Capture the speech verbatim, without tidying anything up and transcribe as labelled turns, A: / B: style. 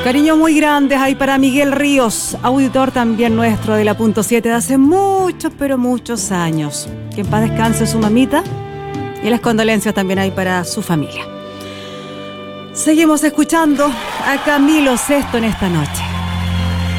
A: Cariños muy grandes ahí para Miguel Ríos, auditor también nuestro de la Punto siete de hace muchos, pero muchos años. Que en paz descanse su mamita y las condolencias también ahí para su familia. Seguimos escuchando a Camilo Sesto en esta noche.